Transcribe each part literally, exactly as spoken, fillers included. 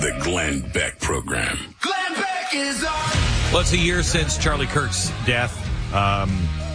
The Glenn Beck Program. Glenn Beck is on. Well, it's a year since Charlie Kirk's death, um,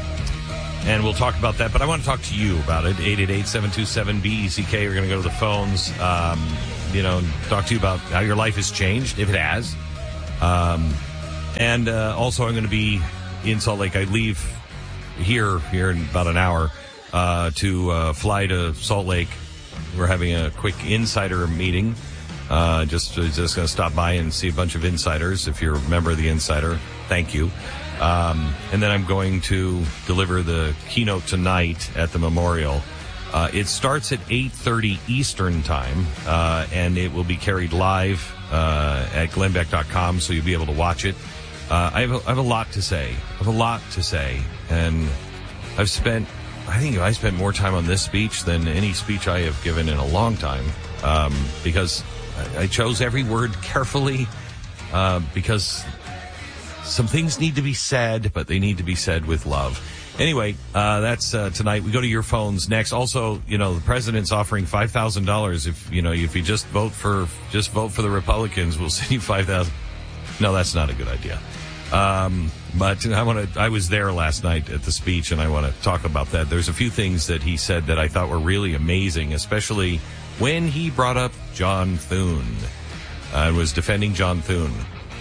and we'll talk about that. But I want to talk to you about it. eight eight eight, seven two seven, B E C K. We're going to go to the phones, um, you know, and talk to you about how your life has changed, if it has. Um, and uh, also, I'm going to be in Salt Lake. I leave here here in about an hour uh, to uh, fly to Salt Lake. We're having a quick insider meeting. Uh, just just going to stop by and see a bunch of insiders. If you're a member of the Insider, thank you. Um, and then I'm going to deliver the keynote tonight at the memorial. Uh, it starts at eight thirty Eastern time, uh, and it will be carried live uh, at glenn beck dot com, so you'll be able to watch it. Uh, I have a, I have a lot to say. I have a lot to say, and I've spent, I think I spent more time on this speech than any speech I have given in a long time, um, because I, I chose every word carefully, uh, because some things need to be said, but they need to be said with love. Anyway, uh, that's uh, tonight. We go to your phones next. Also, you know, the president's offering five thousand dollars if, you know, if you just vote for, just vote for the Republicans, we'll send you five thousand dollars. No, that's not a good idea. Um, but I want to, I was there last night at the speech, and I want to talk about that. There's a few things that he said that I thought were really amazing, especially when he brought up John Thune, uh, and was defending John Thune.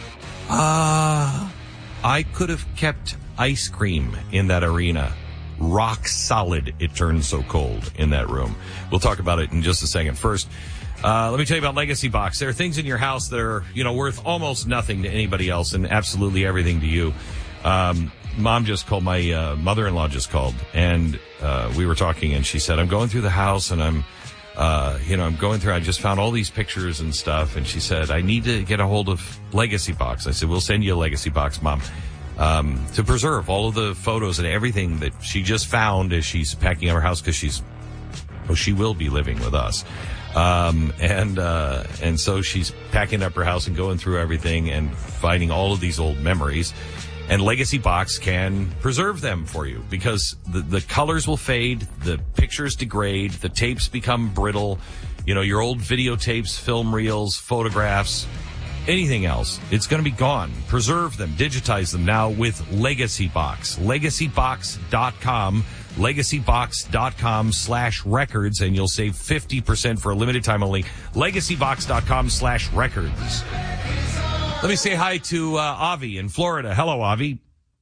Ah, uh, I could have kept ice cream in that arena. Rock solid. It turned so cold in that room. We'll talk about it in just a second. First, Uh, let me tell you about Legacy Box. There are things in your house that are, you know, worth almost nothing to anybody else and absolutely everything to you. Um, mom just called, my, uh, mother-in-law just called, and, uh, we were talking, and she said, I'm going through the house, and I'm, uh, you know, I'm going through, I just found all these pictures and stuff, and she said, I need to get a hold of Legacy Box. I said, we'll send you a Legacy Box, Mom, um, to preserve all of the photos and everything that she just found as she's packing up her house, because she's, well, she will be living with us. Um, and, uh, and so she's packing up her house and going through everything and finding all of these old memories. And Legacy Box can preserve them for you, because the, the colors will fade, the pictures degrade, the tapes become brittle, you know, your old videotapes, film reels, photographs, anything else. It's going to be gone. Preserve them, digitize them now with Legacy Box. legacy box dot com. LegacyBox.com slash records, and you'll save fifty percent for a limited time only. LegacyBox.com slash records. Let me say hi to uh, Avi in Florida. Hello, Avi.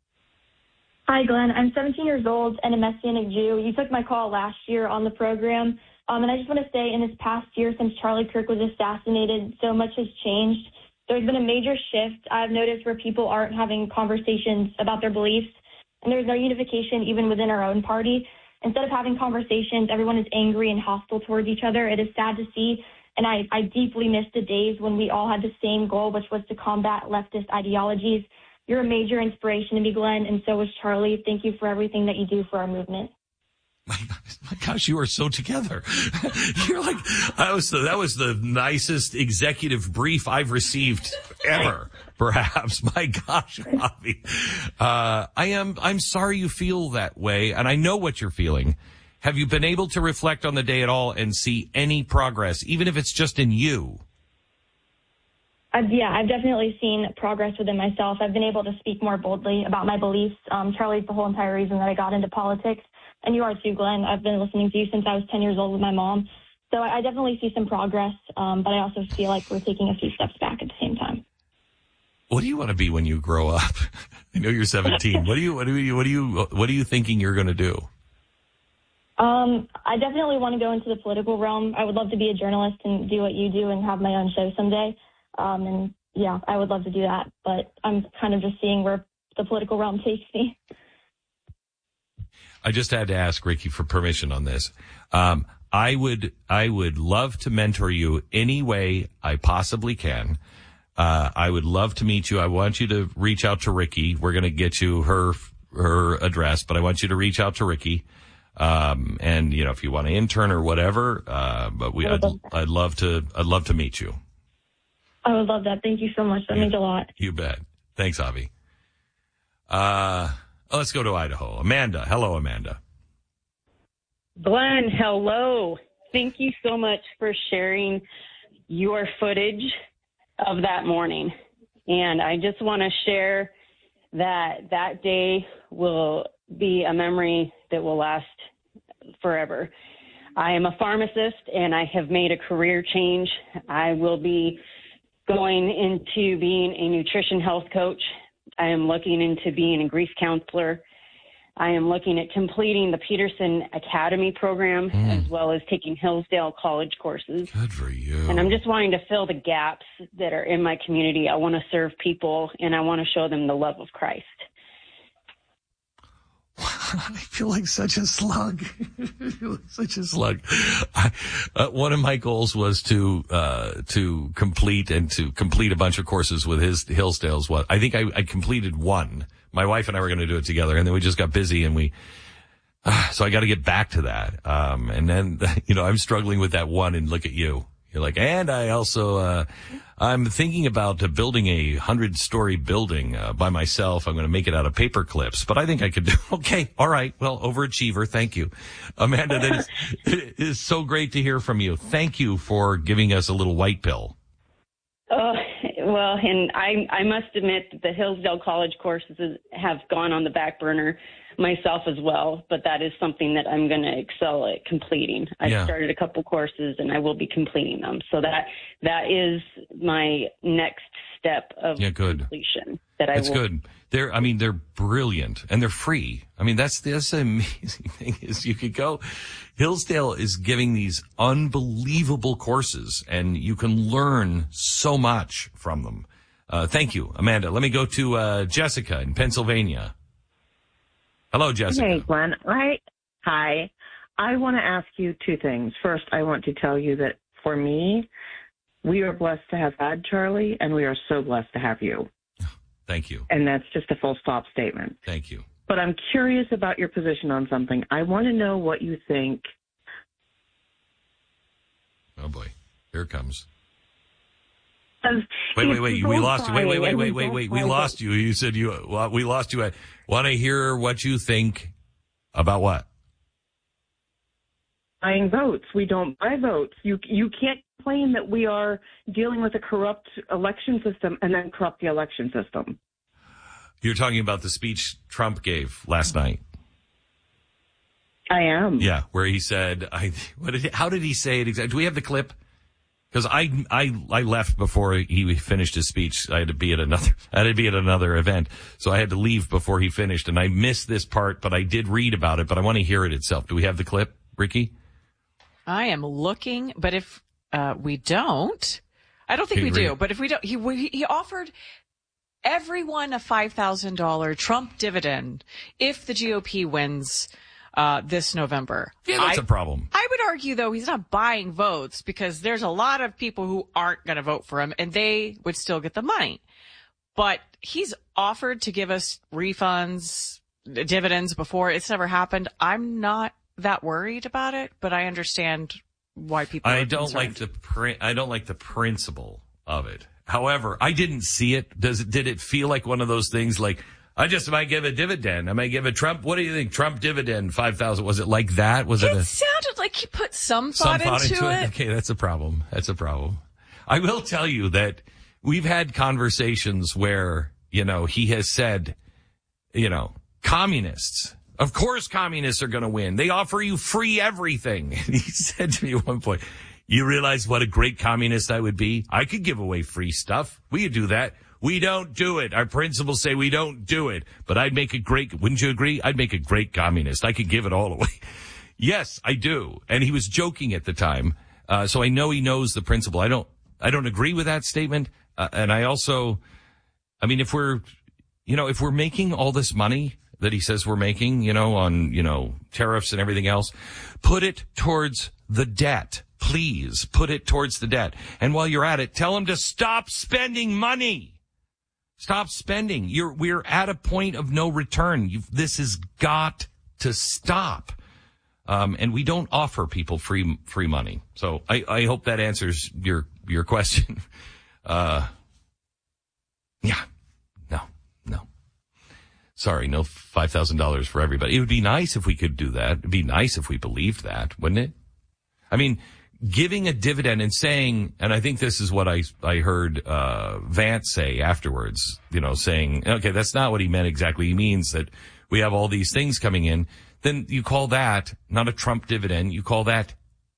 Hi, Glenn. I'm seventeen years old and a Messianic Jew. You took my call last year on the program, um, and I just want to say in this past year since Charlie Kirk was assassinated, so much has changed. There's been a major shift I've noticed where people aren't having conversations about their beliefs. And there's no unification even within our own party. Instead of having conversations, everyone is angry and hostile towards each other. It is sad to see, and I, I deeply miss the days when we all had the same goal, which was to combat leftist ideologies. You're a major inspiration to me, Glenn, and so is Charlie. Thank you for everything that you do for our movement. My, my gosh, you are so together. You're like, that was the, that was the nicest executive brief I've received ever, perhaps. My gosh, Avi. Uh, I am, I'm sorry you feel that way, and I know what you're feeling. Have you been able to reflect on the day at all and see any progress, even if it's just in you? I've, yeah, I've definitely seen progress within myself. I've been able to speak more boldly about my beliefs. Um, Charlie's the whole entire reason that I got into politics. And you are too, Glenn. I've been listening to you since I was ten years old with my mom. So I definitely see some progress, um, but I also feel like we're taking a few steps back at the same time. What do you want to be when you grow up? I know you're seventeen. What do you, what do you, what do you, what are you thinking you're going to do? Um, I definitely want to go into the political realm. I would love to be a journalist and do what you do and have my own show someday. Um, and yeah, I would love to do that, but I'm kind of just seeing where the political realm takes me. I just had to ask Ricky for permission on this. Um, I would, I would love to mentor you any way I possibly can. Uh, I would love to meet you. I want you to reach out to Ricky. We're going to get you her, her address, but I want you to reach out to Ricky. Um, and you know, if you want to intern or whatever, uh, but we, I'd, I'd love to, I'd love to meet you. I would love that. Thank you so much. That you, means a lot. You bet. Thanks, Avi. Uh, let's go to Idaho. Amanda. Hello, Amanda. Glenn, hello. Thank you so much for sharing your footage of that morning. And I just want to share that that day will be a memory that will last forever. I am a pharmacist, and I have made a career change. I will be going into being a nutrition health coach. I am looking into being a grief counselor. I am looking at completing the Peterson Academy program, mm. as well as taking Hillsdale College courses. Good for you. And I'm just wanting to fill the gaps that are in my community. I want to serve people, and I want to show them the love of Christ. I feel like such a slug. I feel like such a slug. I, uh, one of my goals was to uh to complete and to complete a bunch of courses with his Hillsdale's. What I think I, I completed one. My wife and I were going to do it together, and then we just got busy, and we. Uh, so I got to get back to that. Um, and then you know I'm struggling with that one. And look at you. You're like, and I also, uh, I'm thinking about uh, building a hundred story building, uh, by myself. I'm going to make it out of paper clips, but I think I could do, okay. All right. Well, overachiever. Thank you. Amanda, that is, it is so great to hear from you. Thank you for giving us a little white pill. Oh, well, and I, I must admit that the Hillsdale College courses have gone on the back burner myself as well, but that is something that I'm going to excel at completing. I've yeah. started a couple courses, and I will be completing them. So that that is my next step of yeah, good. completion. That I That's will. good. They're, I mean, they're brilliant, and they're free. I mean, that's, that's the amazing thing is you could go, Hillsdale is giving these unbelievable courses, and you can learn so much from them. Uh, thank you, Amanda. Let me go to, uh, Jessica in Pennsylvania. Hello, Jessica. Hey, Glenn. I, hi. I want to ask you two things. First, I want to tell you that for me, we are blessed to have had Charlie, and we are so blessed to have you. Thank you. And that's just a full stop statement. Thank you. But I'm curious about your position on something. I want to know what you think. Oh, boy. Here it comes. Wait, wait, wait. We lost you. Wait, wait, wait, wait, wait, wait. We lost you. You said you, well, we lost you. I want to hear what you think about what? Buying votes. We don't buy votes. You, you can't claim that we are dealing with a corrupt election system and then corrupt the election system. You're talking about the speech Trump gave last night. I am. Yeah, where he said, I, what did he, how did he say it exactly? Do we have the clip? Because I, I, I left before he finished his speech. I had to be at another, I had to be at another event. So I had to leave before he finished, and I missed this part, but I did read about it, but I want to hear it itself. Do we have the clip, Ricky? I am looking, but if, uh, we don't, I don't think we do, but if we don't, he, he offered everyone a five thousand dollars Trump dividend if the G O P wins uh this November. Yeah, that's I, a problem. I would argue, though, he's not buying votes because there's a lot of people who aren't going to vote for him, and they would still get the money. But he's offered to give us refunds, dividends before. It's never happened. I'm not that worried about it, but I understand why people are I don't concerned. like the prin- I don't like the principle of it. However, I didn't see it. Does it, did it feel like one of those things like, I just might give a dividend. I might give a Trump. What do you think? Trump dividend, five thousand. Was it like that? Was it? It a, sounded like he put some some thought, thought into, into it. it. Okay, that's a problem. That's a problem. I will tell you that we've had conversations where, you know, he has said, you know, communists, of course communists are going to win. They offer you free everything. And he said to me at one point, you realize what a great communist I would be? I could give away free stuff. We could do that. We don't do it. Our principles say we don't do it. But I'd make a great, wouldn't you agree? I'd make a great communist. I could give it all away. Yes, I do. And he was joking at the time. Uh, so I know he knows the principle. I don't, I don't agree with that statement. Uh, and I also, I mean, if we're, you know, if we're making all this money that he says we're making, you know, on, you know, tariffs and everything else, put it towards the debt. Please put it towards the debt. And while you're at it, tell him to stop spending money. Stop spending. You're, we're at a point of no return. You've, this has got to stop. Um, and we don't offer people free, free money. So I, I hope that answers your, your question. Uh, yeah, no, no. Sorry, no five thousand dollars for everybody. It would be nice if we could do that. It'd be nice if we believed that, wouldn't it? I mean, giving a dividend and saying, and I think this is what I, I heard, uh, Vance say afterwards, you know, saying, okay, that's not what he meant exactly. He means that we have all these things coming in. Then you call that not a Trump dividend. You call that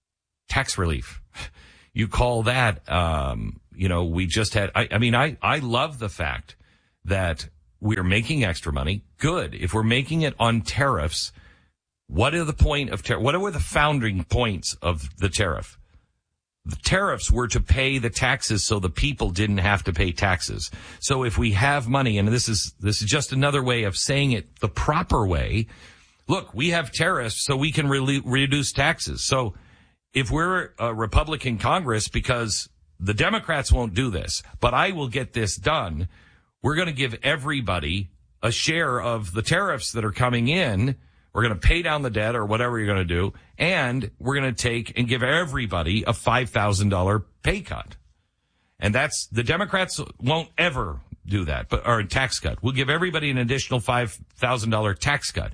tax relief. You call that, um, you know, we just had, I, I mean, I, I love the fact that we're making extra money. Good. If we're making it on tariffs, what are the point of tariff? What were the founding points of the tariff? The tariffs were to pay the taxes so the people didn't have to pay taxes. So if we have money, and this is, this is just another way of saying it the proper way. Look, we have tariffs so we can re- reduce taxes. So if we're a Republican Congress, because the Democrats won't do this, but I will get this done, we're going to give everybody a share of the tariffs that are coming in. We're going to pay down the debt or whatever you're going to do, and we're going to take and give everybody a five thousand dollars pay cut. And that's, the Democrats won't ever do that, but, or a tax cut. We'll give everybody an additional five thousand dollars tax cut.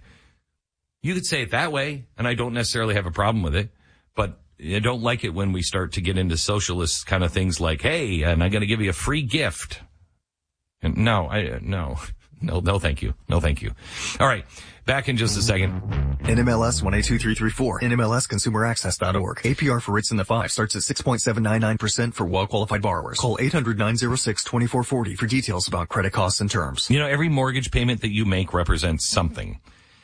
You could say it that way, and I don't necessarily have a problem with it, but I don't like it when we start to get into socialist kind of things like, hey, and I'm going to give you a free gift. And no, I, no, no, no, thank you. No, thank you. All right. Back in just a second. N M L S one eight two three three four. N M L S consumer access dot org. A P R for rates in the five starts at six point seven nine nine percent for well-qualified borrowers. Call eight hundred nine oh six two four four oh for details about credit costs and terms. You know, every mortgage payment that you make represents something.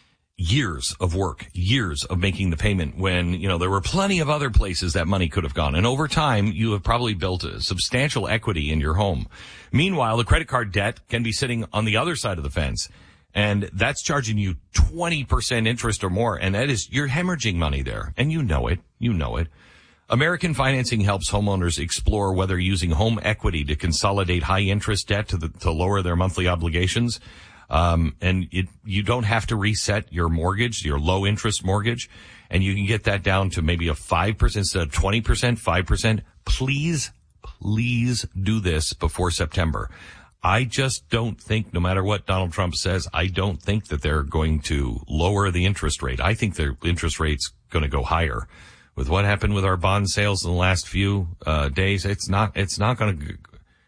Years of work, years of making the payment when, you know, there were plenty of other places that money could have gone. And over time, you have probably built a substantial equity in your home. Meanwhile, the credit card debt can be sitting on the other side of the fence. And that's charging you twenty percent interest or more. And that is, you're hemorrhaging money there. And you know it. You know it. American Financing helps homeowners explore whether using home equity to consolidate high interest debt to the, to lower their monthly obligations. Um, and it, you don't have to reset your mortgage, your low interest mortgage. And you can get that down to maybe a five percent instead of twenty percent, five percent. Please, please do this before September. I just don't think, no matter what Donald Trump says, I don't think that they're going to lower the interest rate. I think their interest rate's going to go higher. With what happened with our bond sales in the last few uh days, it's not, it's not going to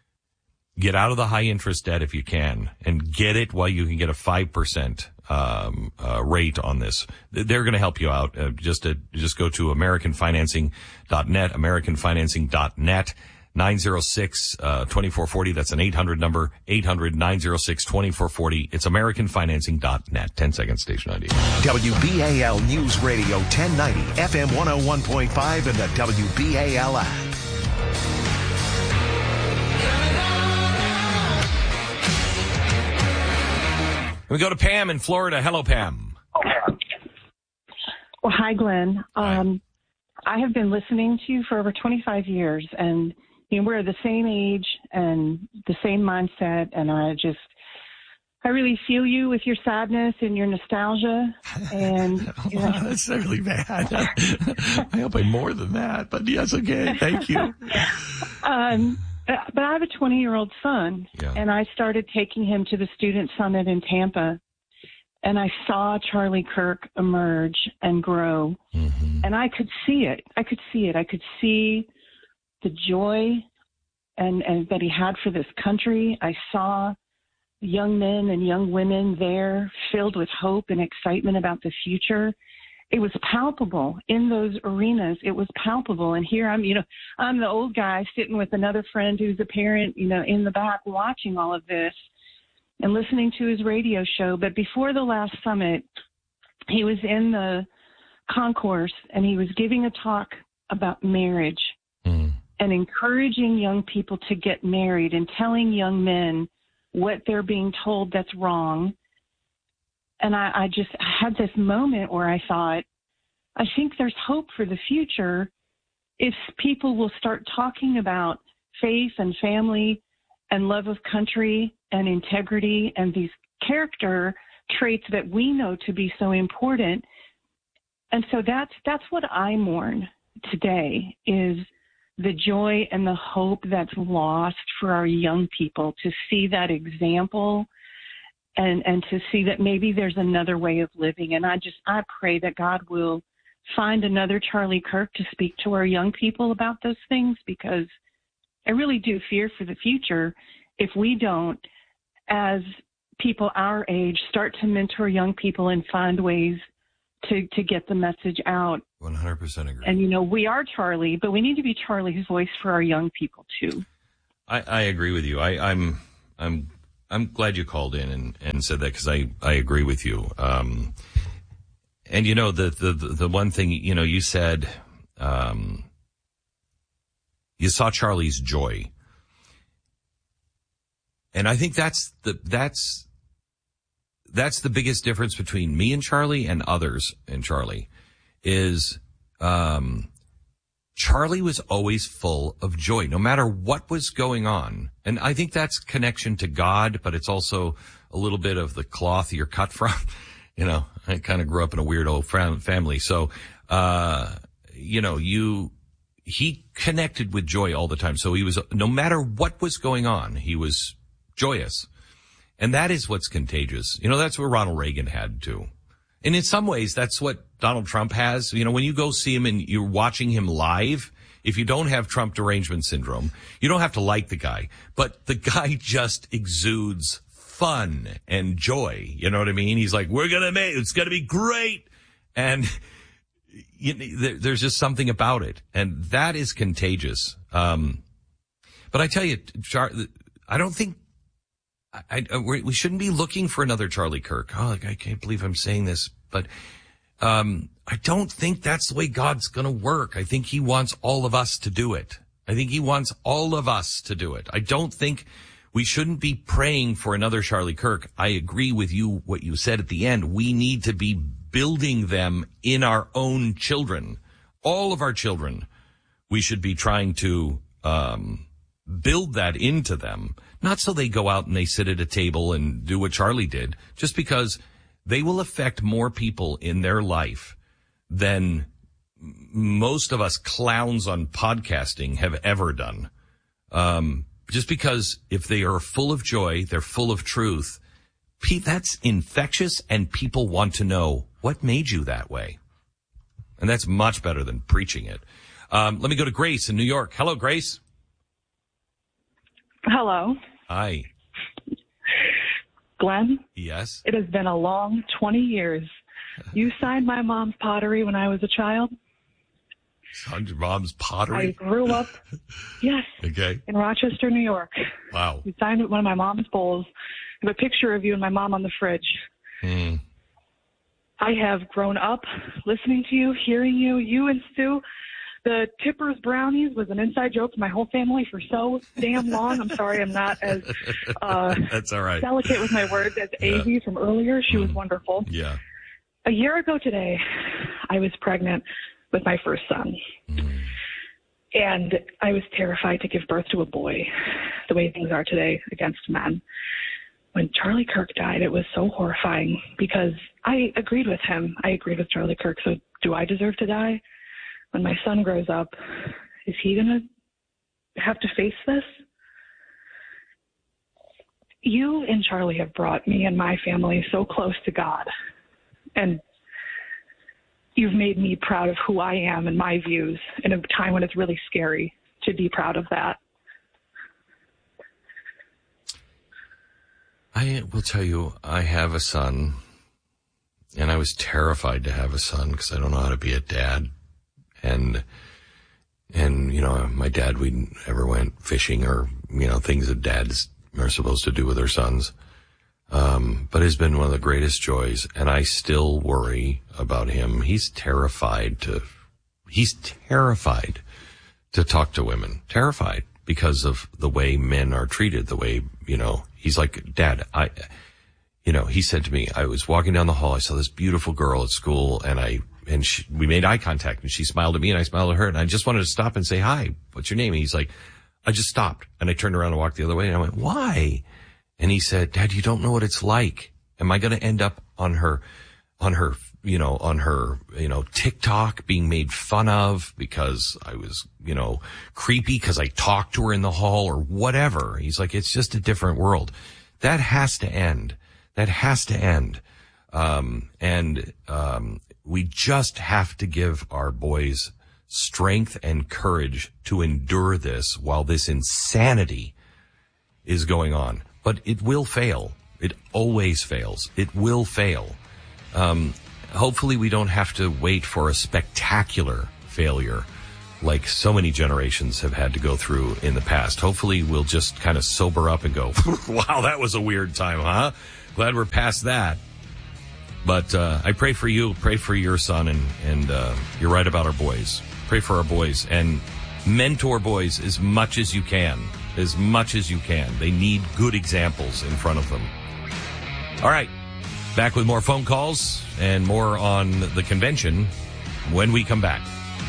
get out of the high interest debt if you can, and get it while you can get a five percent um uh rate on this. They're going to help you out. Uh, just to, just go to american financing dot net, american financing dot net. nine oh six, twenty-four forty. That's an eight hundred number. eight hundred, nine oh six, twenty-four forty. It's american financing dot net. ten seconds, station I D. W B A L News Radio ten ninety, F M one oh one point five, and the W B A L app. We go to Pam in Florida. Hello, Pam. Well, hi, Glenn. Um, I have been listening to you for over twenty-five years, and you know, we're the same age and the same mindset, and I just, I really feel you with your sadness and your nostalgia. And you know, that's really bad. I hope I'm more than that, but yes, okay, thank you. um, but I have a twenty-year-old son, yeah. And I started taking him to the Student Summit in Tampa, and I saw Charlie Kirk emerge and grow, mm-hmm. And I could see it. I could see it. I could see the joy and, and that he had for this country. I saw young men and young women there filled with hope and excitement about the future. It was palpable in those arenas. It was palpable. And here I'm, you know, I'm the old guy sitting with another friend who's a parent, you know, in the back watching all of this and listening to his radio show. But before the last summit, he was in the concourse and he was giving a talk about marriage. Mm. And encouraging young people to get married and telling young men what they're being told that's wrong. And I, I just had this moment where I thought, I think there's hope for the future if people will start talking about faith and family and love of country and integrity and these character traits that we know to be so important. And so that's that's what I mourn today, is the joy and the hope that's lost for our young people, to see that example and, and to see that maybe there's another way of living. And I just, I pray that God will find another Charlie Kirk to speak to our young people about those things, because I really do fear for the future if we don't, as people our age, start to mentor young people and find ways to, to get the message out. one hundred percent agree. And, you know, we are Charlie, but we need to be Charlie's voice for our young people, too. I, I agree with you. I, I'm I'm I'm glad you called in and, and said that, because I, I agree with you. Um, and, you know, the, the, the one thing, you know, you said um, you saw Charlie's joy. And I think that's the that's that's the biggest difference between me and Charlie and others and Charlie is um, Charlie was always full of joy, no matter what was going on. And I think that's connection to God, but it's also a little bit of the cloth you're cut from. You know, I kind of grew up in a weird old family. So, uh, you know, you, he connected with joy all the time. So he was, no matter what was going on, he was joyous. And that is what's contagious. You know, that's what Ronald Reagan had too. And in some ways, that's what Donald Trump has. You know, when you go see him and you're watching him live, if you don't have Trump derangement syndrome, you don't have to like the guy. But the guy just exudes fun and joy. You know what I mean? He's like, we're going to make, it's going to be great. And you know, there, there's just something about it. And that is contagious. Um, but I tell you, Char, I don't think, I, I, we shouldn't be looking for another Charlie Kirk. Oh, like, I can't believe I'm saying this, but um, I don't think that's the way God's going to work. I think he wants all of us to do it. I think he wants all of us to do it. I don't think we shouldn't be praying for another Charlie Kirk. I agree with you, what you said at the end. We need to be building them in our own children. All of our children, we should be trying to um build that into them. Not so they go out and they sit at a table and do what Charlie did, just because they will affect more people in their life than most of us clowns on podcasting have ever done. Um, just because if they are full of joy, they're full of truth, that's infectious, and people want to know what made you that way. And that's much better than preaching it. Um, let me go to Grace in New York. Hello, Grace. Hello. Hi. Glenn? Yes? It has been a long twenty years. You signed my mom's pottery when I was a child. Signed your mom's pottery? I grew up, yes, okay, in Rochester, New York. Wow. You signed one of my mom's bowls. I have a picture of you and my mom on the fridge. Mm. I have grown up listening to you, hearing you, you and Stu. The Tipper's brownies was an inside joke to my whole family for so damn long. I'm sorry I'm not as uh, That's all right. delicate with my words as Yeah. Avi from earlier. She mm. was wonderful. Yeah. A year ago today, I was pregnant with my first son. Mm. And I was terrified to give birth to a boy, the way things are today against men. When Charlie Kirk died, it was so horrifying because I agreed with him. I agreed with Charlie Kirk. So do I deserve to die? When my son grows up, is he going to have to face this? You and Charlie have brought me and my family so close to God. And you've made me proud of who I am and my views in a time when it's really scary to be proud of that. I will tell you, I have a son, and I was terrified to have a son because I don't know how to be a dad. And, and, you know, my dad, we never went fishing or, you know, things that dads are supposed to do with their sons. Um, but it's been one of the greatest joys, and I still worry about him. He's terrified to, he's terrified to talk to women, terrified because of the way men are treated, the way, you know, he's like, Dad, I, you know, he said to me, I was walking down the hall, I saw this beautiful girl at school, and I, and she, we made eye contact, and she smiled at me, and I smiled at her, and I just wanted to stop and say, hi, what's your name? And he's like, I just stopped, and I turned around and walked the other way, and I went, why? And he said, Dad, you don't know what it's like. Am I going to end up on her, on her, you know, on her, you know, TikTok being made fun of because I was, you know, creepy because I talked to her in the hall or whatever? He's like, it's just a different world. That has to end. That has to end. Um, and, um, we just have to give our boys strength and courage to endure this while this insanity is going on. But it will fail. It always fails. It will fail. Um, hopefully we don't have to wait for a spectacular failure like so many generations have had to go through in the past. Hopefully we'll just kind of sober up and go, wow, that was a weird time, huh? Glad we're past that. But uh, I pray for you, pray for your son, and, and uh, you're right about our boys. Pray for our boys and mentor boys as much as you can, as much as you can. They need good examples in front of them. All right, back with more phone calls and more on the convention when we come back.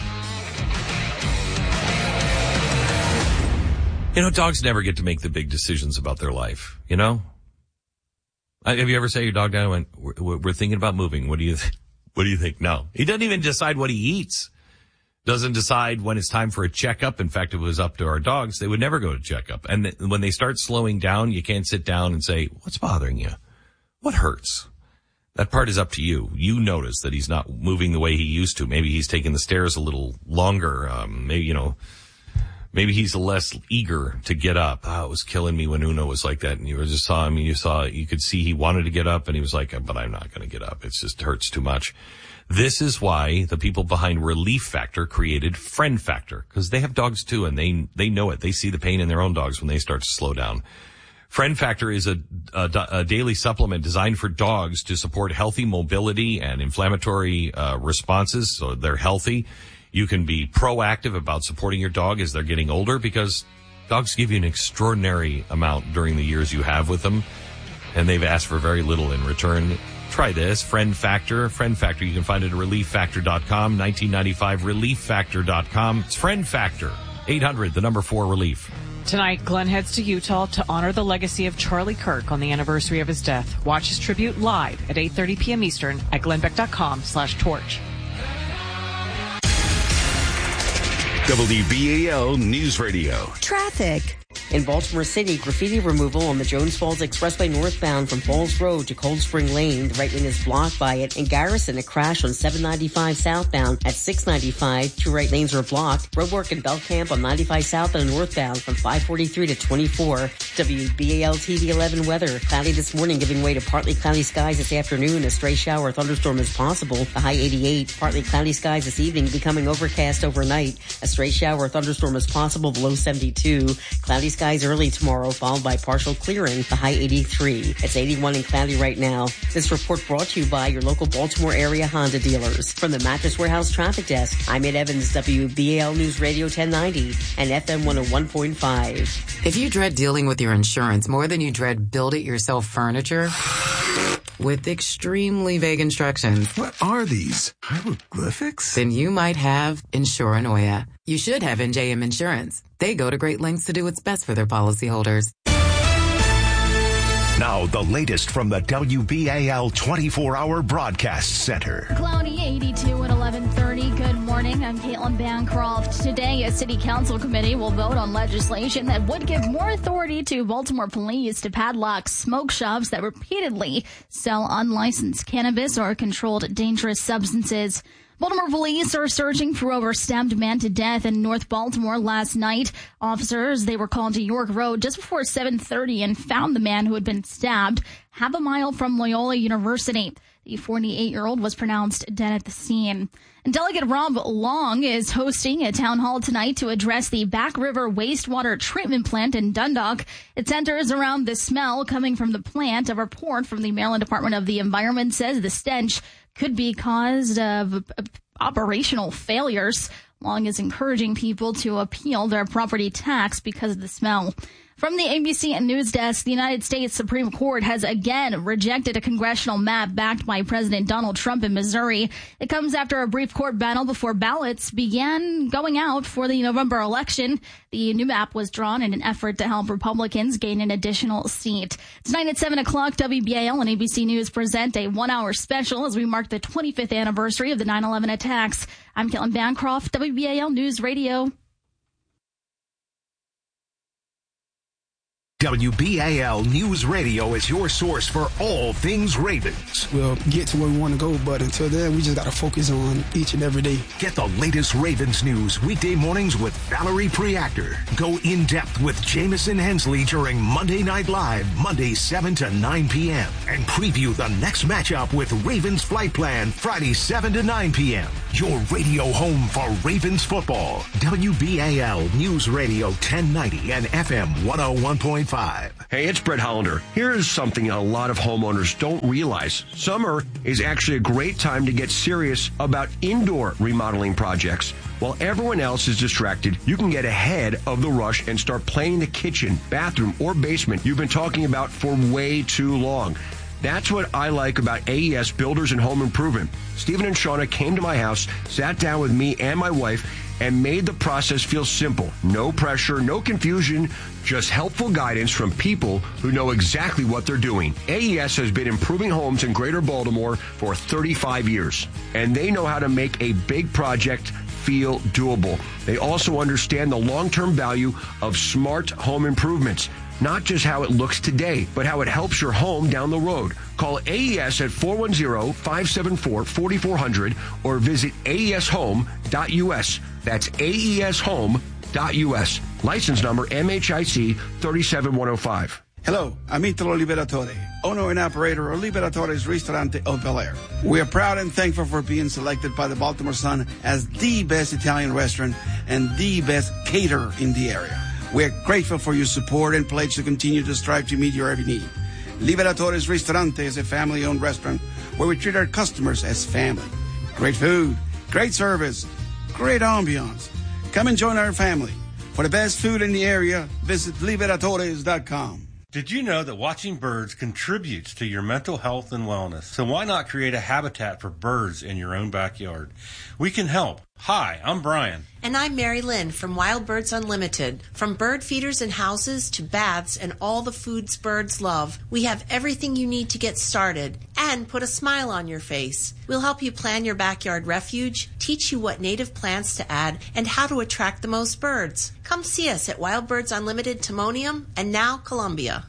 You know, dogs never get to make the big decisions about their life, you know? Have you ever sat your dog down and went, we're, we're thinking about moving. What do you, th- what do you think? No. He doesn't even decide what he eats. Doesn't decide when it's time for a checkup. In fact, if it was up to our dogs, they would never go to checkup. And th- when they start slowing down, you can't sit down and say, what's bothering you? What hurts? That part is up to you. You notice that he's not moving the way he used to. Maybe he's taking the stairs a little longer. Um, maybe, you know, maybe he's less eager to get up. Oh, it was killing me when Uno was like that. And you just saw him and you saw, you could see he wanted to get up and he was like, but I'm not going to get up. It just hurts too much. This is why the people behind Relief Factor created Friend Factor, because they have dogs too, and they they know it. They see the pain in their own dogs when they start to slow down. Friend Factor is a, a, a daily supplement designed for dogs to support healthy mobility and inflammatory uh, responses, so they're healthy. You can be proactive about supporting your dog as they're getting older, because dogs give you an extraordinary amount during the years you have with them, and they've asked for very little in return. Try this, Friend Factor. Friend Factor, you can find it at relief factor dot com, nineteen ninety-five, relief factor dot com. It's Friend Factor, eight hundred, the number four, relief. Tonight, Glenn heads to Utah to honor the legacy of Charlie Kirk on the anniversary of his death. Watch his tribute live at eight thirty p.m. Eastern at glenbeck dot com slash torch. W B A L News Radio. Traffic. In Baltimore City, graffiti removal on the Jones Falls Expressway northbound from Falls Road to Cold Spring Lane. The right lane is blocked by it. In Garrison, a crash on seven ninety-five southbound at six ninety-five. Two right lanes are blocked. Roadwork in Belcamp on ninety-five south and northbound from five forty-three to twenty-four. W B A L T V eleven weather. Cloudy this morning, giving way to partly cloudy skies this afternoon. A stray shower or thunderstorm is possible. The high eighty-eight. Partly cloudy skies this evening, becoming overcast overnight. A stray shower or thunderstorm is possible, below seventy-two. Cloudy skies early tomorrow, followed by partial clearing, the high eighty-three. It's eighty-one and cloudy right now. This report brought to you by your local Baltimore area Honda dealers. From the Mattress Warehouse Traffic Desk, I'm Ed Evans, W B A L News Radio ten ninety and F M one oh one point five. If you dread dealing with your insurance more than you dread build-it-yourself furniture with extremely vague instructions. What are these? Hieroglyphics? Then you might have Insuranoia. You should have N J M Insurance. They go to great lengths to do what's best for their policyholders. Now, the latest from the W B A L twenty-four hour Broadcast Center. Cloudy eighty-two at eleven thirty. Good morning. I'm Caitlin Bancroft. Today, a city council committee will vote on legislation that would give more authority to Baltimore police to padlock smoke shops that repeatedly sell unlicensed cannabis or controlled dangerous substances. Baltimore police are searching for whoever stabbed a man to death in North Baltimore last night. Officers, they were called to York Road just before seven thirty and found the man who had been stabbed half a mile from Loyola University. The forty-eight-year-old was pronounced dead at the scene. And Delegate Rob Long is hosting a town hall tonight to address the Back River wastewater treatment plant in Dundalk. It centers around the smell coming from the plant. A report from the Maryland Department of the Environment says the stench could be caused of operational failures. Long is encouraging people to appeal their property tax because of the smell. From the A B C News Desk, the United States Supreme Court has again rejected a congressional map backed by President Donald Trump in Missouri. It comes after a brief court battle before ballots began going out for the November election. The new map was drawn in an effort to help Republicans gain an additional seat. Tonight at seven o'clock, W B A L and A B C News present a one-hour special as we mark the twenty-fifth anniversary of the nine eleven attacks. I'm Caitlin Bancroft, W B A L News Radio. W B A L News Radio is your source for all things Ravens. We'll get to where we want to go, but until then, we just got to focus on each and every day. Get the latest Ravens news weekday mornings with Valerie Preactor. Go in depth with Jamison Hensley during Monday Night Live, Mondays seven to nine p.m. And preview the next matchup with Ravens Flight Plan, Friday seven to nine p.m. Your radio home for Ravens football. W B A L News Radio ten ninety and F M one oh one point five. Hey, it's Brett Hollander. Here's something a lot of homeowners don't realize. Summer is actually a great time to get serious about indoor remodeling projects. While everyone else is distracted, you can get ahead of the rush and start planning the kitchen, bathroom, or basement you've been talking about for way too long. That's what I like about A E S Builders and Home Improvement. Stephen and Shauna came to my house, sat down with me and my wife, and made the process feel simple. No pressure, no confusion, just helpful guidance from people who know exactly what they're doing. A E S has been improving homes in Greater Baltimore for thirty-five years, and they know how to make a big project feel doable. They also understand the long-term value of smart home improvements. Not just how it looks today, but how it helps your home down the road. Call A E S at four one zero, five seven four, four four zero zero or visit A E S home dot U S. That's A E S home dot U S. License number M H I C three seven one oh five. Hello, I'm Italo Liberatore, owner and operator of Liberatore's Ristorante of Bel Air. We are proud and thankful for being selected by the Baltimore Sun as the best Italian restaurant and the best caterer in the area. We are grateful for your support and pledge to continue to strive to meet your every need. Liberatore's Ristorante is a family-owned restaurant where we treat our customers as family. Great food, great service, great ambiance. Come and join our family. For the best food in the area, visit liberatores dot com. Did you know that watching birds contributes to your mental health and wellness? So why not create a habitat for birds in your own backyard? We can help. Hi, I'm Brian. And I'm Mary Lynn from Wild Birds Unlimited. From bird feeders and houses to baths and all the foods birds love, we have everything you need to get started and put a smile on your face. We'll help you plan your backyard refuge, teach you what native plants to add, and how to attract the most birds. Come see us at Wild Birds Unlimited Timonium and now Columbia.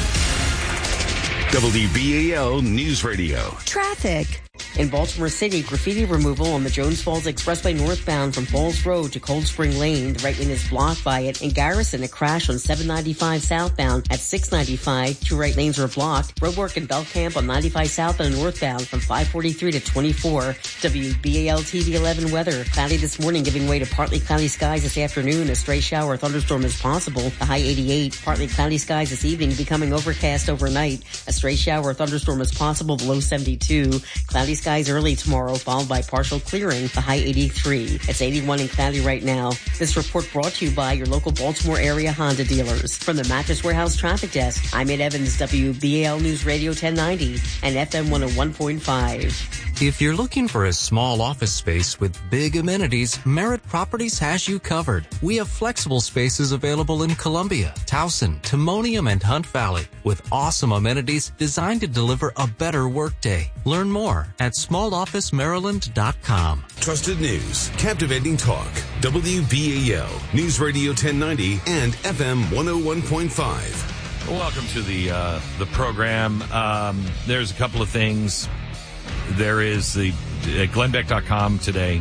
W B A L News Radio. Traffic. In Baltimore City, graffiti removal on the Jones Falls Expressway northbound from Falls Road to Cold Spring Lane. The right lane is blocked by it. In Garrison, a crash on seven ninety-five southbound at six ninety-five. Two right lanes are blocked. Roadwork in Belcamp on ninety-five southbound and northbound from five forty-three to twenty-four. W B A L T V eleven weather. Cloudy this morning, giving way to partly cloudy skies this afternoon. A stray shower or thunderstorm is possible. The high eighty-eight. Partly cloudy skies this evening, becoming overcast overnight. A stray shower or thunderstorm is possible. The low seventy-two. Cloudy skies early tomorrow, followed by partial clearing. The high eighty-three. It's eighty-one and cloudy right now. This report brought to you by your local Baltimore area Honda dealers. From the Mattress Warehouse Traffic Desk, I'm Ed Evans, W B A L News Radio ten ninety and F M one oh one point five. If you're looking for a small office space with big amenities, Merritt Properties has you covered. We have flexible spaces available in Columbia, Towson, Timonium, and Hunt Valley with awesome amenities designed to deliver a better workday. Learn more at small office maryland dot com. Trusted news, captivating talk, W B A L News Radio ten ninety and F M one oh one point five. Welcome to the uh, the program. Um, there's a couple of things. There is the at glenn beck dot com today.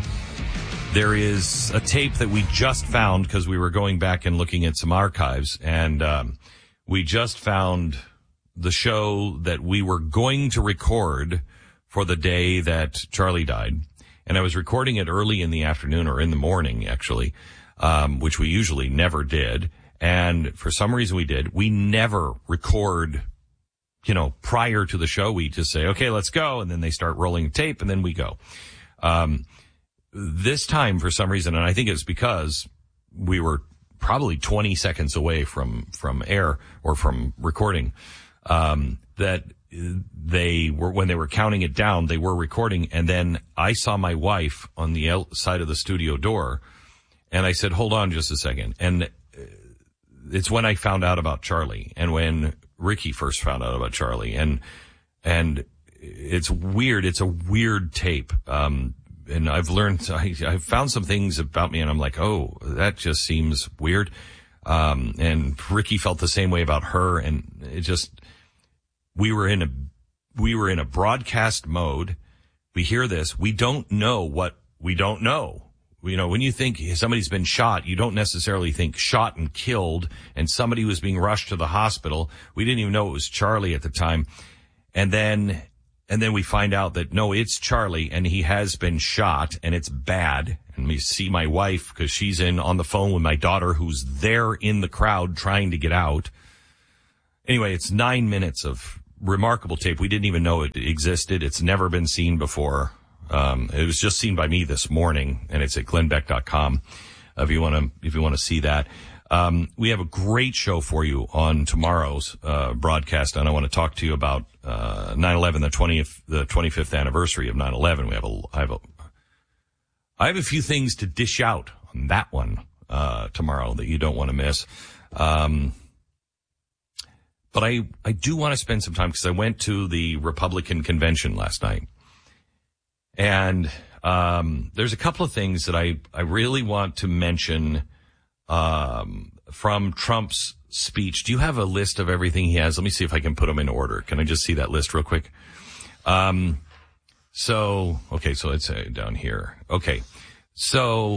There is a tape that we just found because we were going back and looking at some archives, and um, we just found the show that we were going to record for the day that Charlie died. And I was recording it early in the afternoon or in the morning, actually, um, which we usually never did. And for some reason we did. We never record, you know, prior to the show. We just say, okay, let's go. And then they start rolling tape and then we go. Um, this time for some reason, and I think it's because we were probably twenty seconds away from, from air or from recording, um, that they were, when they were counting it down, they were recording. And then I saw my wife on the outside of the studio door and I said, hold on just a second. And it's when I found out about Charlie and when Ricky first found out about Charlie. And, and it's weird. It's a weird tape. Um, and I've learned, I, I've found some things about me and I'm like, oh, that just seems weird. Um, and Ricky felt the same way about her. And it just, we were in a, we were in a broadcast mode. We hear this. We don't know what we don't know. You know, when you think somebody's been shot, you don't necessarily think shot and killed and somebody was being rushed to the hospital. We didn't even know it was Charlie at the time. And then, and then we find out that no, it's Charlie and he has been shot and it's bad. And we see my wife because she's in on the phone with my daughter who's there in the crowd trying to get out. Anyway, it's nine minutes of remarkable tape. We didn't even know it existed. It's never been seen before. Um, it was just seen by me this morning, and it's at glenn beck dot com. Uh, if you want to, if you want to see that, um, we have a great show for you on tomorrow's uh, broadcast, and I want to talk to you about uh, nine eleven, the twentieth, the twenty-fifth anniversary of nine eleven. We have a, I have a, I have a few things to dish out on that one uh, tomorrow that you don't want to miss. Um, but I, I do want to spend some time because I went to the Republican convention last night. And um there's a couple of things that I, I really want to mention um from Trump's speech. Do you have a list of everything he has? Let me see if I can put them in order. Can I just see that list real quick? Um so okay, so it's uh, down here. Okay. So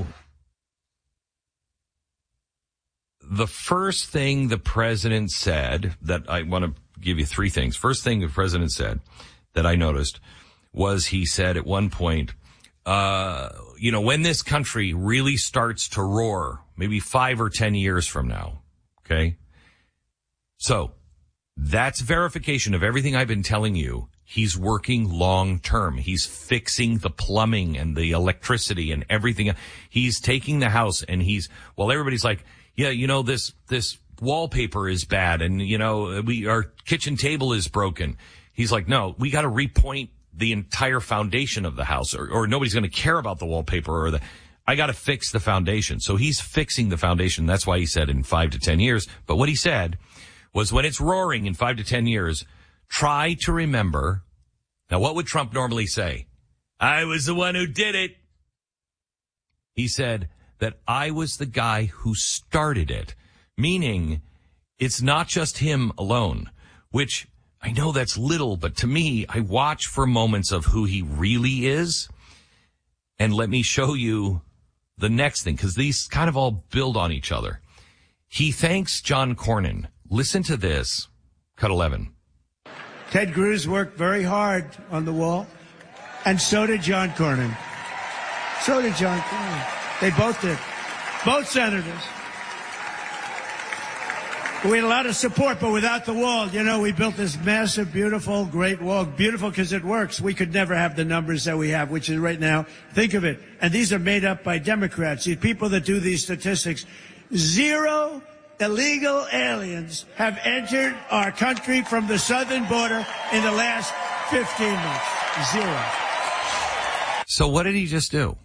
the first thing the president said that I want to give you three things. First thing the president said that I noticed was he said at one point, uh, you know, when this country really starts to roar, maybe five or ten years from now, okay? So that's verification of everything I've been telling you. He's working long term. He's fixing the plumbing and the electricity and everything. He's taking the house and he's, well, everybody's like, yeah, you know, this, this wallpaper is bad and, you know, we, our kitchen table is broken. He's like, no, we got to repoint the entire foundation of the house, or, or nobody's going to care about the wallpaper or the, I got to fix the foundation. So he's fixing the foundation. That's why he said in five to ten years. But what he said was when it's roaring in five to ten years, try to remember. Now, what would Trump normally say? I was the one who did it. He said that I was the guy who started it, meaning it's not just him alone, which I know that's little, but to me, I watch for moments of who he really is. And let me show you the next thing, because these kind of all build on each other. He thanks John Cornyn. Listen to this. Cut eleven. Ted Cruz worked very hard on the wall, and so did John Cornyn. So did John Cornyn. They both did. Both senators. We had a lot of support, but without the wall, you know, we built this massive, beautiful, great wall. Beautiful because it works. We could never have the numbers that we have, which is right now. Think of it. And these are made up by Democrats. These people that do these statistics. Zero illegal aliens have entered our country from the southern border in the last fifteen months. Zero. So what did he just do?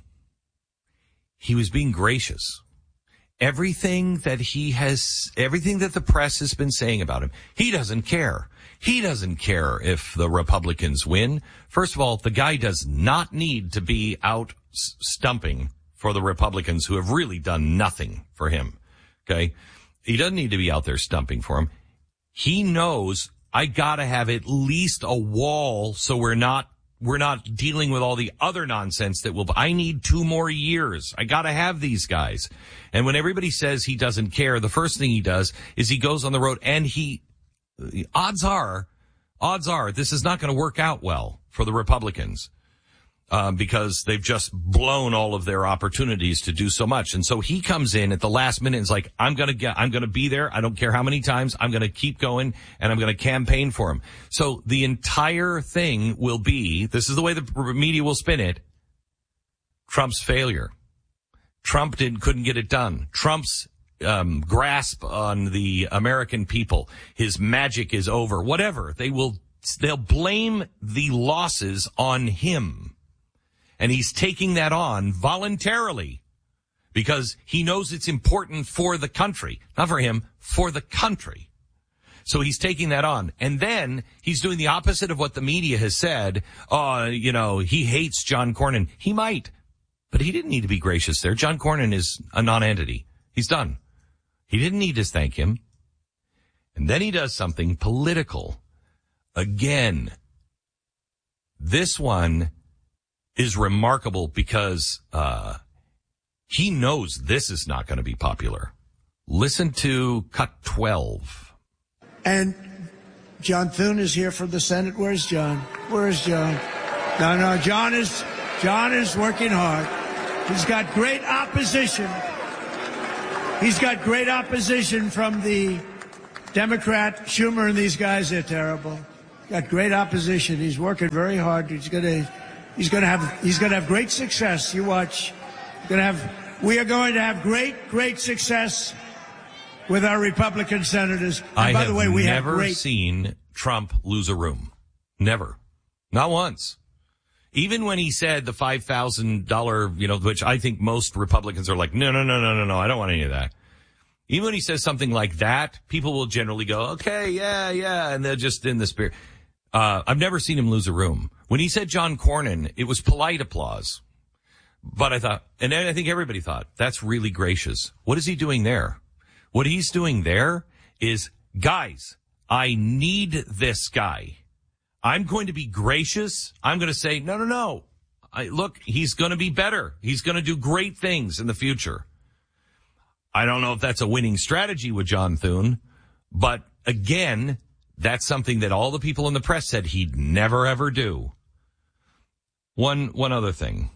He was being gracious. Everything that he has, everything that the press has been saying about him, he doesn't care. He doesn't care if the Republicans win. First of all, the guy does not need to be out stumping for the Republicans who have really done nothing for him. Okay? He doesn't need to be out there stumping for him. He knows I gotta have at least a wall so we're not We're not dealing with all the other nonsense that will, I need two more years. I gotta have these guys. And when everybody says he doesn't care, the first thing he does is he goes on the road and he, odds are, odds are this is not gonna work out well for the Republicans. Uh, because they've just blown all of their opportunities to do so much. And so he comes in at the last minute and is like, I'm gonna get, I'm gonna be there. I don't care how many times. I'm gonna keep going and I'm gonna campaign for him. So the entire thing will be, this is the way the media will spin it, Trump's failure. Trump didn't, couldn't get it done. Trump's, um, grasp on the American people. His magic is over. Whatever. They will, they'll blame the losses on him. And he's taking that on voluntarily because he knows it's important for the country. Not for him, for the country. So he's taking that on. And then he's doing the opposite of what the media has said. Oh, you know, he hates John Cornyn. He might, but he didn't need to be gracious there. John Cornyn is a non-entity. He's done. He didn't need to thank him. And then he does something political. Again, this one is remarkable because uh he knows this is not going to be popular. Listen to cut twelve. And John Thune is here from the Senate. Where's John? Where's John? No, no, John is John is working hard. He's got great opposition. He's got great opposition from the Democrat, Schumer, and these guys. They're terrible. Got great opposition. He's working very hard. He's gonna, he's gonna have, he's gonna have great success. You watch. Gonna have, we are going to have great, great success with our Republican senators. And I by have the way, we never have great- seen Trump lose a room. Never. Not once. Even when he said the five thousand dollars, you know, which I think most Republicans are like, no, no, no, no, no, no, I don't want any of that. Even when he says something like that, people will generally go, okay, yeah, yeah, and they're just in the spirit. Uh, I've never seen him lose a room. When he said John Cornyn, it was polite applause. But I thought, and I think everybody thought, that's really gracious. What is he doing there? What he's doing there is, guys, I need this guy. I'm going to be gracious. I'm going to say, no, no, no. I, look, he's going to be better. He's going to do great things in the future. I don't know if that's a winning strategy with John Thune, but again, that's something that all the people in the press said he'd never, ever do. One, one other thing.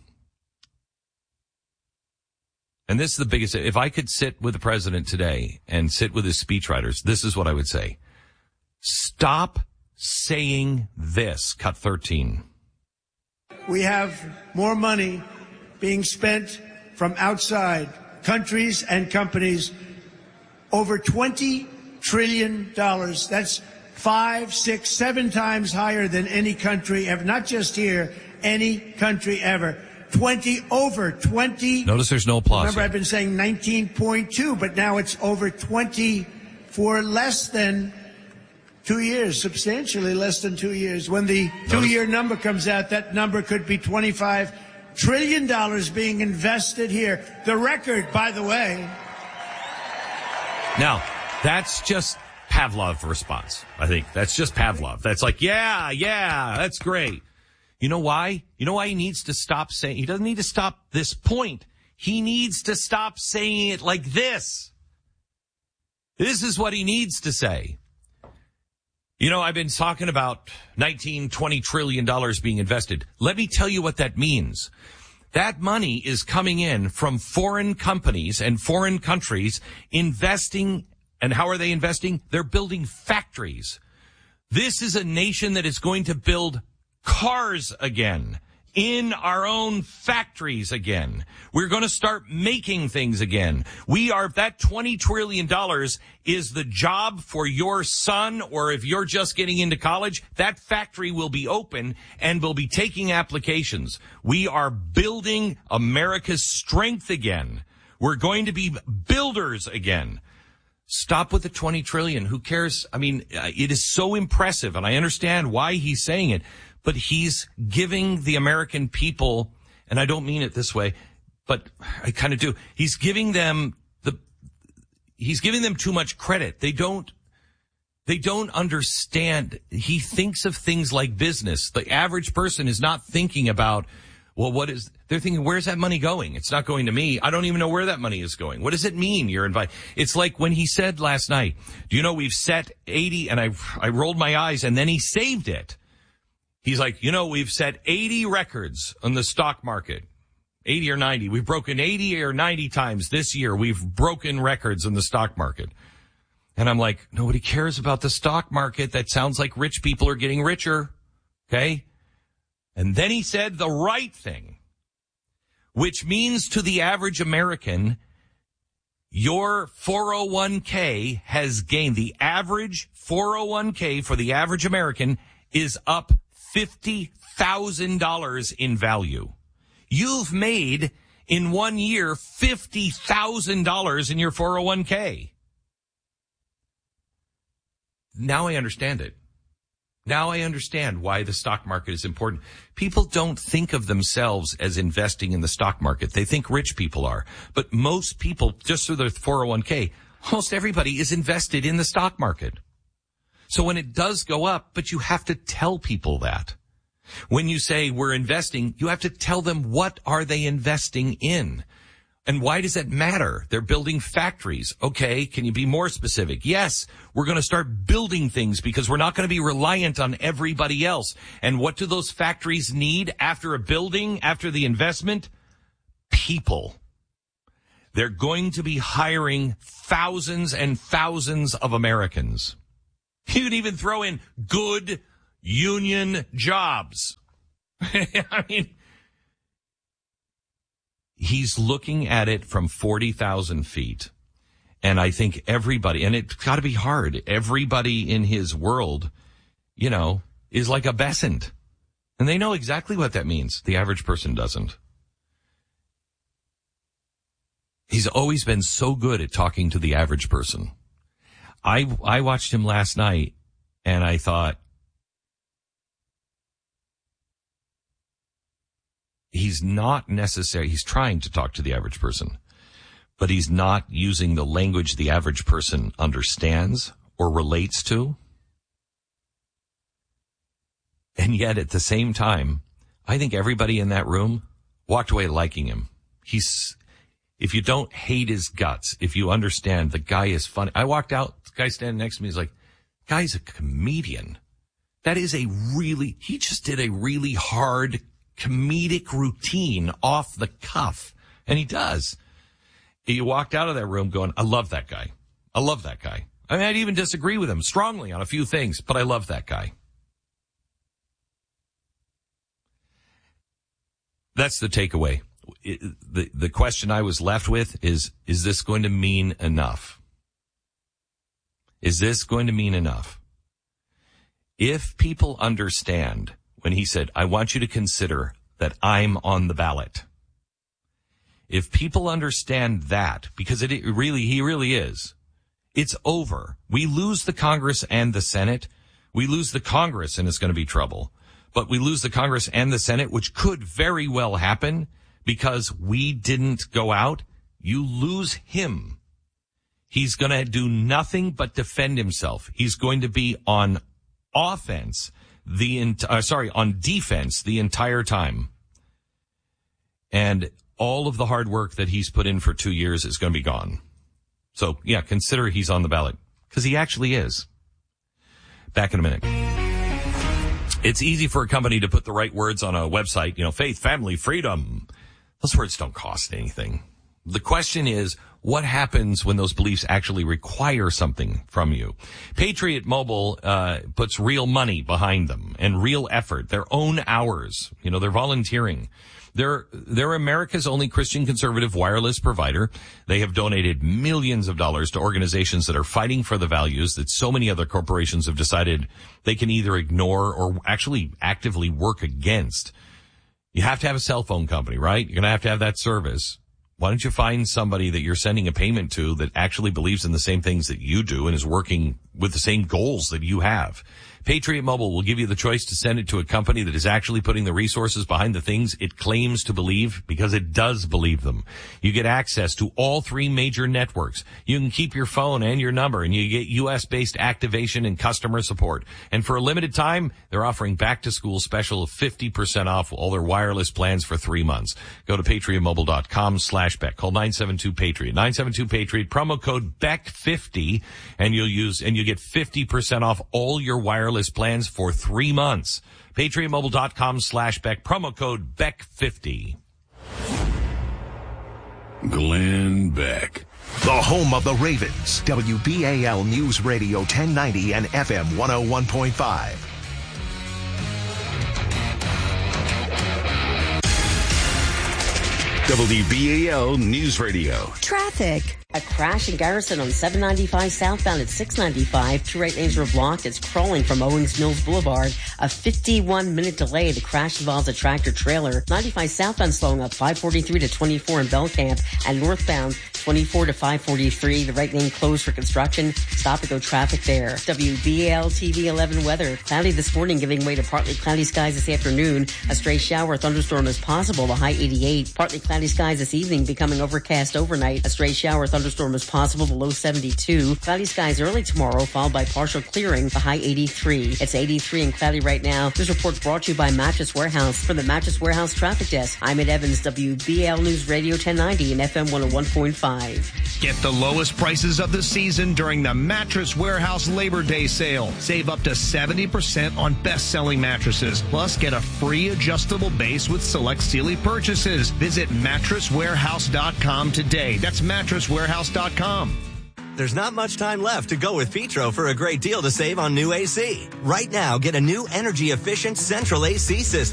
And this is the biggest, if I could sit with the president today and sit with his speechwriters, this is what I would say. Stop saying this. Cut thirteen. We have more money being spent from outside countries and companies, over twenty trillion dollars. That's five, six, seven times higher than any country ever, not just here, any country ever. twenty, over twenty. Notice there's no applause. Remember, here. I've been saying nineteen point two, but now it's over twenty for less than two years, substantially less than two years. When the two-year number comes out, that number could be twenty-five trillion dollars being invested here. The record, by the way. Now, that's just Pavlov response. I think that's just Pavlov. That's like, yeah, yeah, that's great. You know why? You know why he needs to stop saying, he doesn't need to stop this point. He needs to stop saying it like this. This is what he needs to say. You know, I've been talking about nineteen, twenty trillion dollars being invested. Let me tell you what that means. That money is coming in from foreign companies and foreign countries investing. And how are they investing? They're building factories. This is a nation that is going to build cars again, in our own factories again. We're going to start making things again. We are, that twenty trillion dollars is the job for your son, or if you're just getting into college, that factory will be open and will be taking applications. We are building America's strength again. We're going to be builders again. Stop with the twenty trillion. Who cares? I mean, it is so impressive, and I understand why he's saying it. But he's giving the American people, and I don't mean it this way, but I kind of do. He's giving them the, he's giving them too much credit. They don't, they don't understand. He thinks of things like business. The average person is not thinking about, well, what is, they're thinking, where's that money going? It's not going to me. I don't even know where that money is going. What does it mean? You're invited. It's like when he said last night, do you know we've set eighty, and I, I rolled my eyes, and then he saved it. He's like, you know, we've set eighty records on the stock market, eighty or ninety. We've broken eighty or ninety times this year. We've broken records in the stock market. And I'm like, nobody cares about the stock market. That sounds like rich people are getting richer. Okay. And then he said the right thing, which means to the average American, your four oh one k has gained. The average four oh one k for the average American is up fifty thousand dollars in value. You've made in one year fifty thousand dollars in your four oh one k. Now I understand it. Now I understand why the stock market is important. People don't think of themselves as investing in the stock market. They think rich people are. But most people, just through their four oh one k, Almost everybody is invested in the stock market. So when it does go up, but you have to tell people that. When you say we're investing, you have to tell them what are they investing in. And why does that matter? They're building factories. Okay, can you be more specific? Yes, we're going to start building things because we're not going to be reliant on everybody else. And what do those factories need after a building, after the investment? People. They're going to be hiring thousands and thousands of Americans. You can even throw in good union jobs. I mean, he's looking at it from forty thousand feet. And I think everybody, and it's got to be hard, everybody in his world, you know, is like a Besant. And they know exactly what that means. The average person doesn't. He's always been so good at talking to the average person. I, I watched him last night and I thought, he's not necessary. He's trying to talk to the average person, but he's not using the language the average person understands or relates to. And yet at the same time, I think everybody in that room walked away liking him. He's, if you don't hate his guts, if you understand the guy is funny. I walked out, the guy standing next to me is like, guy's a comedian. That is a really, he just did a really hard comedic routine off the cuff. And he does. You walked out of that room going, I love that guy. I love that guy. I mean, I'd even disagree with him strongly on a few things, but I love that guy. That's the takeaway. It, the, the question I was left with is, is this going to mean enough? Is this going to mean enough? If people understand when he said, I want you to consider that I'm on the ballot. If people understand that, because it, it really, he really is, it's over. We lose the Congress and the Senate. We lose the Congress and it's going to be trouble. But we lose the Congress and the Senate, which could very well happen because we didn't go out. You lose him. He's going to do nothing but defend himself. He's going to be on offense. The ent- uh, sorry, on defense the entire time. And all of the hard work that he's put in for two years is going to be gone. So, yeah, consider he's on the ballot. Because he actually is. Back in a minute. It's easy for a company to put the right words on a website, you know, faith, family, freedom. Those words don't cost anything. The question is, what happens when those beliefs actually require something from you? Patriot Mobile uh puts real money behind them and real effort, their own hours. You know, they're volunteering. They're they're America's only Christian conservative wireless provider. They have donated millions of dollars to organizations that are fighting for the values that so many other corporations have decided they can either ignore or actually actively work against. You have to have a cell phone company, right? You're going to have to have that service. Why don't you find somebody that you're sending a payment to that actually believes in the same things that you do and is working with the same goals that you have? Patriot Mobile will give you the choice to send it to a company that is actually putting the resources behind the things it claims to believe, because it does believe them. You get access to all three major networks. You can keep your phone and your number, and you get U S-based activation and customer support. And for a limited time, they're offering back-to-school special of fifty percent off all their wireless plans for three months. Go to patriotmobile.com slash Beck. Call nine seven two Patriot. nine seven two Patriot, promo code Beck fifty, and you'll use, and you get fifty percent off all your wireless plans for three months. PatriotMobile.com slash Beck. Promo code Beck fifty. Glenn Beck. The home of the Ravens. W B A L News Radio ten ninety and F M one oh one point five. W B A L News Radio. Traffic. A crash in Garrison on seven ninety-five southbound at six ninety-five. Two right lanes are blocked. It's crawling from Owens Mills Boulevard. A fifty-one minute delay. The crash involves a tractor trailer. ninety-five southbound slowing up five forty-three to twenty-four in Belcamp. And northbound twenty-four to five forty-three. The right lane closed for construction. Stop and go traffic there. W B A L T V eleven weather. Cloudy this morning, giving way to partly cloudy skies this afternoon. A stray shower or thunderstorm is possible. The high eighty-eight. Partly cloudy skies this evening, becoming overcast overnight. A stray shower or thunderstorm is possible. The low seventy-two. Cloudy skies early tomorrow, followed by partial clearing. The high eighty-three. It's eighty-three and cloudy right now. This report brought to you by Mattress Warehouse. From the Mattress Warehouse Traffic Desk, I'm Ed Evans, W B A L News Radio ten ninety and F M one oh one point five. Get the lowest prices of the season during the Mattress Warehouse Labor Day sale. Save up to seventy percent on best-selling mattresses. Plus, get a free adjustable base with select Sealy purchases. Visit mattress warehouse dot com today. That's mattress warehouse dot com. There's not much time left to go with Petro for a great deal to save on new A C. Right now, get a new energy-efficient central A C system.